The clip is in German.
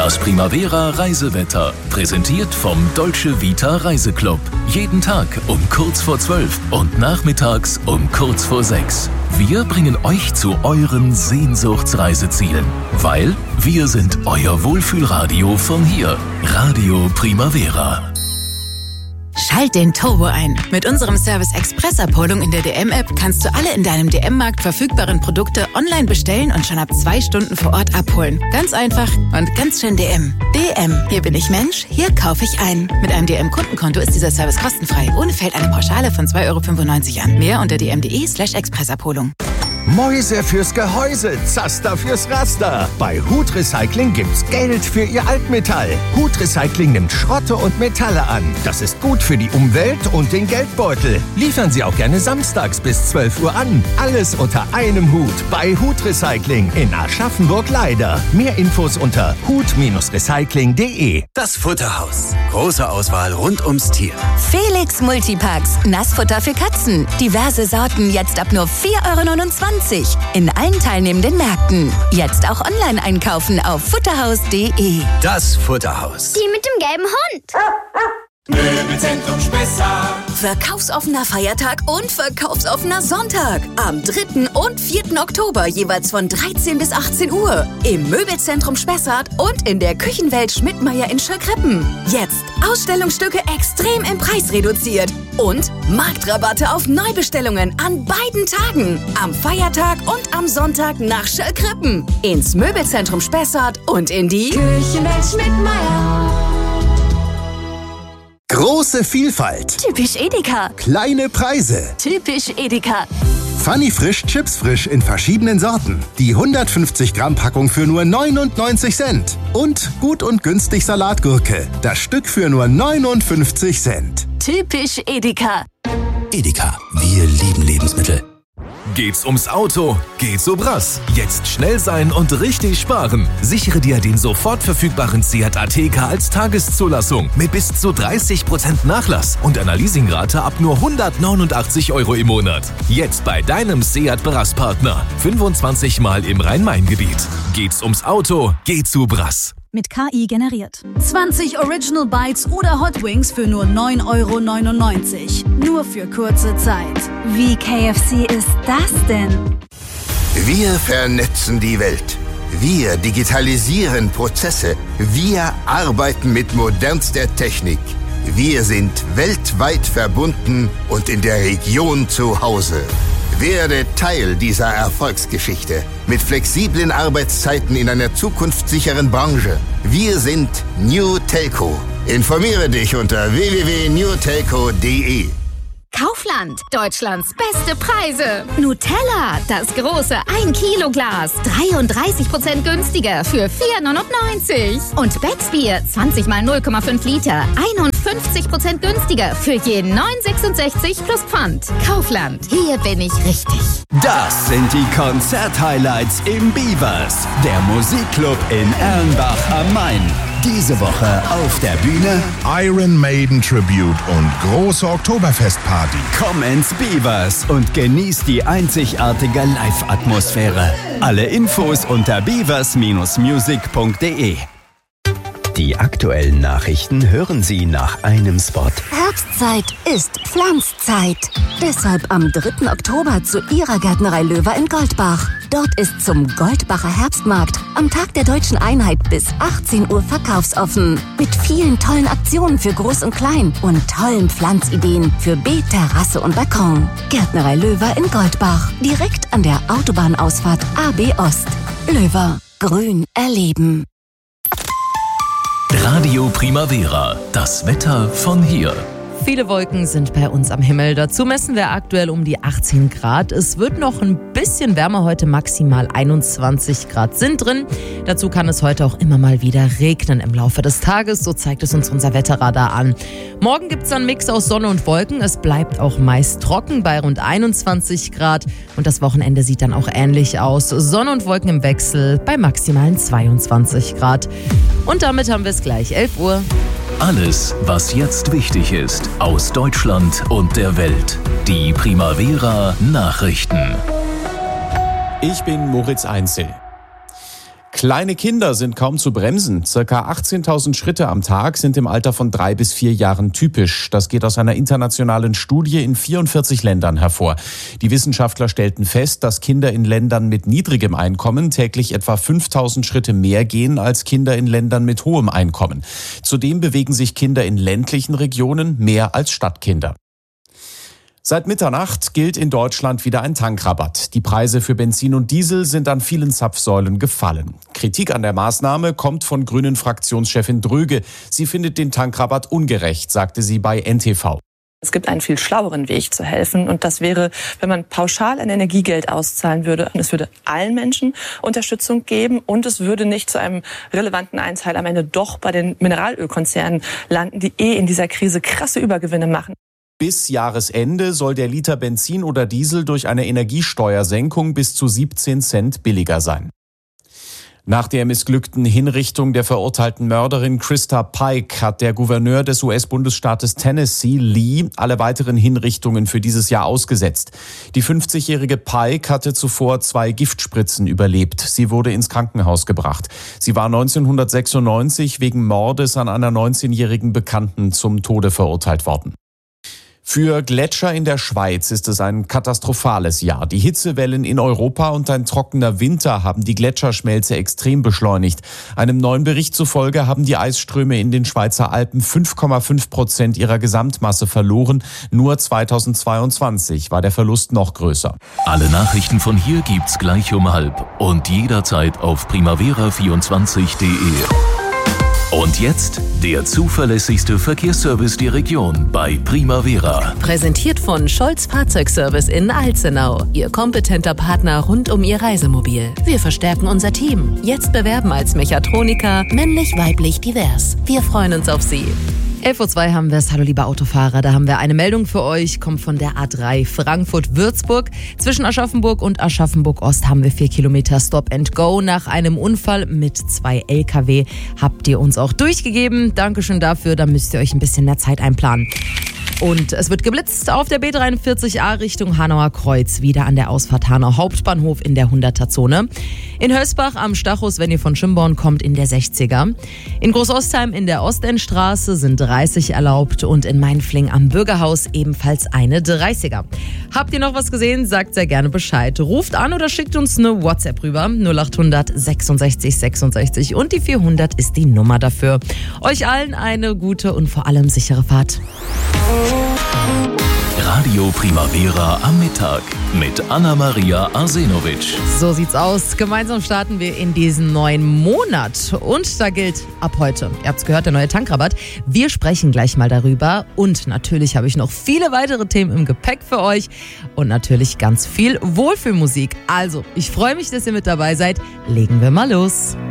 Das Primavera Reisewetter, präsentiert vom Dolce Vita Reiseclub. Jeden Tag um kurz vor 12 und nachmittags um kurz vor 6. Wir bringen euch zu euren Sehnsuchtsreisezielen, weil wir sind euer Wohlfühlradio von hier. Radio Primavera. Schalt den Turbo ein. Mit unserem Service Express-Abholung in der DM-App kannst du alle in deinem DM-Markt verfügbaren Produkte online bestellen und schon ab 2 Stunden vor Ort abholen. Ganz einfach und ganz schön DM. DM, hier bin ich Mensch, hier kaufe ich ein. Mit einem DM-Kundenkonto ist dieser Service kostenfrei. Ohne fällt eine Pauschale von 2,95 € an. Mehr unter dm.de/Expressabholung. Mäuse fürs Gehäuse, Zaster fürs Raster. Bei Hut Recycling gibt's Geld für Ihr Altmetall. Hut Recycling nimmt Schrotte und Metalle an. Das ist gut für die Umwelt und den Geldbeutel. Liefern Sie auch gerne samstags bis 12 Uhr an. Alles unter einem Hut bei Hut Recycling in Aschaffenburg-Leider. Mehr Infos unter hut-recycling.de. Das Futterhaus. Große Auswahl rund ums Tier. Felix Multipacks. Nassfutter für Katzen. Diverse Sorten jetzt ab nur 4,29 € in allen teilnehmenden Märkten. Jetzt auch online einkaufen auf futterhaus.de. Das Futterhaus. Die mit dem gelben Hund. Möbelzentrum Spessart. Verkaufsoffener Feiertag und verkaufsoffener Sonntag. Am 3. und 4. Oktober jeweils von 13 bis 18 Uhr. Im Möbelzentrum Spessart und in der Küchenwelt Schmidtmeyer in Schöllkrippen. Jetzt Ausstellungsstücke extrem im Preis reduziert. Und Marktrabatte auf Neubestellungen an beiden Tagen. Am Feiertag und am Sonntag nach Schöllkrippen. Ins Möbelzentrum Spessart und in die Küchenwelt Schmidtmeyer. Große Vielfalt. Typisch Edeka. Kleine Preise. Typisch Edeka. Funny Frisch Chips Frisch in verschiedenen Sorten. Die 150 Gramm Packung für nur 99 Cent. Und gut und günstig Salatgurke. Das Stück für nur 59 Cent. Typisch Edeka. Edeka. Wir lieben Lebensmittel. Geht's ums Auto? Geht's so Brass. Jetzt schnell sein und richtig sparen. Sichere dir den sofort verfügbaren Seat Ateca als Tageszulassung mit bis zu 30% Nachlass und einer Leasingrate ab nur 189 € im Monat. Jetzt bei deinem Seat Brass-Partner. 25 Mal im Rhein-Main-Gebiet. Geht's ums Auto? Geht's zu Brass. Mit KI generiert. 20 Original Bites oder Hot Wings für nur 9,99 €. Nur für kurze Zeit. Wie KFC ist das denn? Wir vernetzen die Welt. Wir digitalisieren Prozesse. Wir arbeiten mit modernster Technik. Wir sind weltweit verbunden und in der Region zu Hause. Werde Teil dieser Erfolgsgeschichte mit flexiblen Arbeitszeiten in einer zukunftssicheren Branche. Wir sind New Telco. Informiere dich unter www.newtelco.de. Kaufland, Deutschlands beste Preise. Nutella, das große 1-Kilo-Glas, 33% günstiger für 4,99 €. Und Becksbier, 20 mal 0,5 Liter, 51% günstiger für jeden 9,66 plus Pfand. Kaufland, hier bin ich richtig. Das sind die Konzert-Highlights im Beavers, der Musikclub in Erlenbach am Main. Diese Woche auf der Bühne Iron Maiden Tribute und große Oktoberfestparty. Komm ins Beavers und genieß die einzigartige Live-Atmosphäre. Alle Infos unter beavers-music.de. Die aktuellen Nachrichten hören Sie nach einem Spot. Herbstzeit ist Pflanzzeit. Deshalb am 3. Oktober zu Ihrer Gärtnerei Löwer in Goldbach. Dort ist zum Goldbacher Herbstmarkt am Tag der Deutschen Einheit bis 18 Uhr verkaufsoffen. Mit vielen tollen Aktionen für Groß und Klein und tollen Pflanzideen für Beet, Terrasse und Balkon. Gärtnerei Löwer in Goldbach. Direkt an der Autobahnausfahrt AB Ost. Löwer. Grün erleben. Radio Primavera. Das Wetter von hier. Viele Wolken sind bei uns am Himmel. Dazu messen wir aktuell um die 18 Grad. Es wird noch ein bisschen wärmer heute, maximal 21 Grad sind drin. Dazu kann es heute auch immer mal wieder regnen im Laufe des Tages. So zeigt es uns unser Wetterradar an. Morgen gibt es einen Mix aus Sonne und Wolken. Es bleibt auch meist trocken bei rund 21 Grad. Und das Wochenende sieht dann auch ähnlich aus. Sonne und Wolken im Wechsel bei maximalen 22 Grad. Und damit haben wir es gleich 11 Uhr. Alles, was jetzt wichtig ist, aus Deutschland und der Welt. Die Primavera Nachrichten. Ich bin Moritz Einzel. Kleine Kinder sind kaum zu bremsen. Circa 18.000 Schritte am Tag sind im Alter von 3 bis 4 Jahren typisch. Das geht aus einer internationalen Studie in 44 Ländern hervor. Die Wissenschaftler stellten fest, dass Kinder in Ländern mit niedrigem Einkommen täglich etwa 5.000 Schritte mehr gehen als Kinder in Ländern mit hohem Einkommen. Zudem bewegen sich Kinder in ländlichen Regionen mehr als Stadtkinder. Seit Mitternacht gilt in Deutschland wieder ein Tankrabatt. Die Preise für Benzin und Diesel sind an vielen Zapfsäulen gefallen. Kritik an der Maßnahme kommt von Grünen-Fraktionschefin Dröge. Sie findet den Tankrabatt ungerecht, sagte sie bei NTV. Es gibt einen viel schlaueren Weg zu helfen und das wäre, wenn man pauschal ein Energiegeld auszahlen würde. Es würde allen Menschen Unterstützung geben und es würde nicht zu einem relevanten Einteil am Ende doch bei den Mineralölkonzernen landen, die in dieser Krise krasse Übergewinne machen. Bis Jahresende soll der Liter Benzin oder Diesel durch eine Energiesteuersenkung bis zu 17 Cent billiger sein. Nach der missglückten Hinrichtung der verurteilten Mörderin Krista Pike hat der Gouverneur des US-Bundesstaates Tennessee, Lee, alle weiteren Hinrichtungen für dieses Jahr ausgesetzt. Die 50-jährige Pike hatte zuvor 2 Giftspritzen überlebt. Sie wurde ins Krankenhaus gebracht. Sie war 1996 wegen Mordes an einer 19-jährigen Bekannten zum Tode verurteilt worden. Für Gletscher in der Schweiz ist es ein katastrophales Jahr. Die Hitzewellen in Europa und ein trockener Winter haben die Gletscherschmelze extrem beschleunigt. Einem neuen Bericht zufolge haben die Eisströme in den Schweizer Alpen 5,5% ihrer Gesamtmasse verloren. Nur 2022 war der Verlust noch größer. Alle Nachrichten von hier gibt's gleich um 12:30 und jederzeit auf primavera24.de. Und jetzt der zuverlässigste Verkehrsservice der Region bei Primavera. Präsentiert von Scholz Fahrzeugservice in Alzenau. Ihr kompetenter Partner rund um Ihr Reisemobil. Wir verstärken unser Team. Jetzt bewerben als Mechatroniker, männlich, weiblich, divers. Wir freuen uns auf Sie. 11:02 haben wir es. Hallo liebe Autofahrer, da haben wir eine Meldung für euch, kommt von der A3 Frankfurt-Würzburg. Zwischen Aschaffenburg und Aschaffenburg-Ost haben wir 4 Kilometer Stop and Go. Nach einem Unfall mit 2 LKW habt ihr uns auch durchgegeben. Dankeschön dafür, da müsst ihr euch ein bisschen mehr Zeit einplanen. Und es wird geblitzt auf der B43A Richtung Hanauer Kreuz, wieder an der Ausfahrt Hanau Hauptbahnhof in der 100er-Zone. In Hösbach am Stachus, wenn ihr von Schimborn kommt, in der 60er. In Großostheim in der Ostendstraße sind 30 erlaubt und in Mainfling am Bürgerhaus ebenfalls eine 30er. Habt ihr noch was gesehen? Sagt sehr gerne Bescheid. Ruft an oder schickt uns eine WhatsApp rüber. 0800 66 66 und die 400 ist die Nummer dafür. Euch allen eine gute und vor allem sichere Fahrt. Radio Primavera am Mittag mit Anna-Maria Arsenovic. So sieht's aus. Gemeinsam starten wir in diesen neuen Monat. Und da gilt ab heute, ihr habt's gehört, der neue Tankrabatt. Wir sprechen gleich mal darüber. Und natürlich habe ich noch viele weitere Themen im Gepäck für euch. Und natürlich ganz viel Wohlfühlmusik. Also, ich freue mich, dass ihr mit dabei seid. Legen wir mal los.